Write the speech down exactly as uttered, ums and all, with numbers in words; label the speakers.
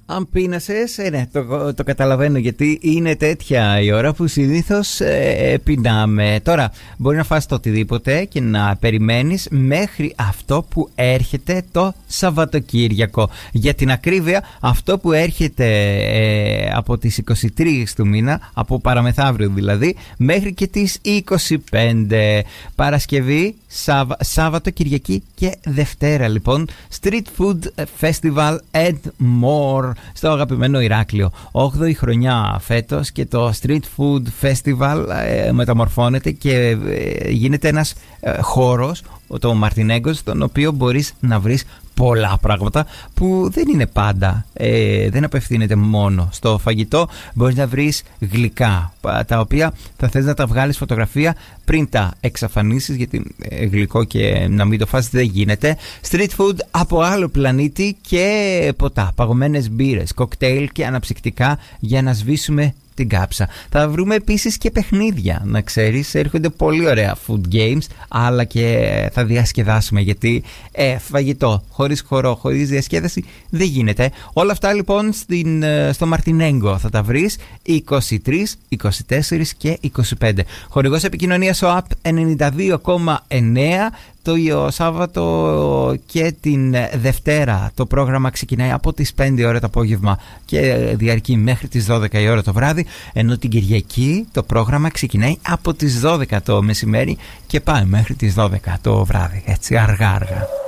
Speaker 1: Αν πείνασες, ε, ναι, το, το καταλαβαίνω, γιατί είναι τέτοια η ώρα που συνήθως ε, πεινάμε. Τώρα μπορεί να φας το οτιδήποτε και να περιμένεις μέχρι αυτό που έρχεται το Σαββατοκύριακο. Για την ακρίβεια, αυτό που έρχεται ε, από τις είκοσι τρεις του μήνα, από παραμεθαύριο δηλαδή, μέχρι και τις είκοσι πέντε. Παρασκευή, Σάββα, Σάββατο, Κυριακή και Δευτέρα λοιπόν. Street Food Festival and More στο αγαπημένο Ηράκλειο. όγδοη χρονιά φέτος και το Street Food Festival ε, μεταμορφώνεται και ε, γίνεται ένας ε, χώρος, το Μαρτινέγκος, στον οποίο μπορείς να βρεις πολλά πράγματα που δεν είναι πάντα, ε, δεν απευθύνεται μόνο στο φαγητό. Μπορείς να βρεις γλυκά, τα οποία θα θες να τα βγάλεις φωτογραφία πριν τα εξαφανίσεις, γιατί ε, γλυκό και να μην το φας δεν γίνεται. Street food από άλλο πλανήτη και ποτά, παγωμένες μπύρες, κοκτέιλ και αναψυκτικά για να σβήσουμε την κάψα. Θα βρούμε επίσης και παιχνίδια, να ξέρεις, έρχονται πολύ ωραία food games, αλλά και θα διασκεδάσουμε, γιατί ε, φαγητό χωρίς χορό, χωρίς διασκέδαση δεν γίνεται. Όλα αυτά λοιπόν στην, στο Μαρτινέγκο θα τα βρεις είκοσι τρεις, είκοσι τέσσερα και είκοσι πέντε. Χορηγός επικοινωνίας ο App ενενήντα δύο κόμμα εννέα. Το Σάββατο και την Δευτέρα το πρόγραμμα ξεκινάει από τις πέντε ώρα το απόγευμα και διαρκεί μέχρι τις δώδεκα η ώρα το βράδυ, ενώ την Κυριακή το πρόγραμμα ξεκινάει από τις δώδεκα το μεσημέρι και πάει μέχρι τις δώδεκα το βράδυ, έτσι αργά αργά.